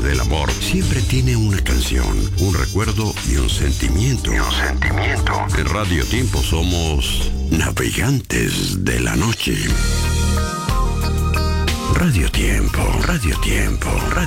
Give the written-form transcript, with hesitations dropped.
del amor siempre tiene una canción, un recuerdo y un sentimiento. En Radio Tiempo somos navegantes de la noche. Radio Tiempo, Radio Tiempo, Radio